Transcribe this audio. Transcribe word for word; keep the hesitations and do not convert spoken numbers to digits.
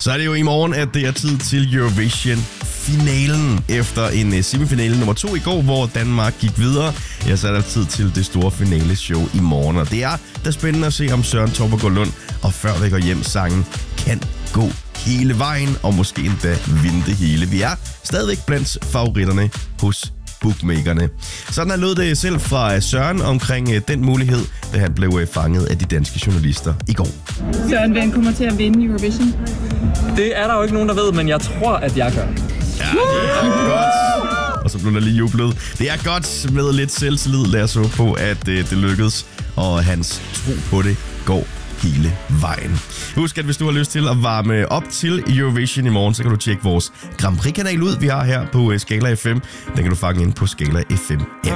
Så er det jo i morgen, at det er tid til Eurovision-finalen. Efter en semifinale nummer to i går, hvor Danmark gik videre, ja, så er der tid til det store finaleshow i morgen. Og det er da spændende at se, om Søren Toppegaard Lund og Før vi går hjem sangen kan gå hele vejen, og måske endda vinde det hele. Vi er stadigvæk blandt favoritterne hos bookmakerne. Sådan er lød det selv fra Søren omkring den mulighed, da han blev fanget af de danske journalister i går. Søren, hvem kommer til at vinde Eurovision? Det er der jo ikke nogen, der ved, men jeg tror, at jeg gør. Ja, det er godt. Og så blev der lige jublet. Det er godt med lidt selvtillid. Lad os håbe på, at det lykkedes, og hans tro på det går hele vejen. Husk, at hvis du har lyst til at varme op til Eurovision i morgen, så kan du tjekke vores Grand Prix-kanal ud, vi har her på Skala F M. Den kan du fange ind på Skala F M app.